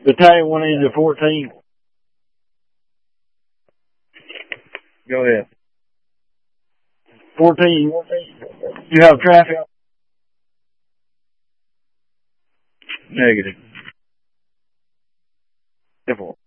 Battalion 1 into 14. Go ahead. 14. You have traffic? Negative. 10-4.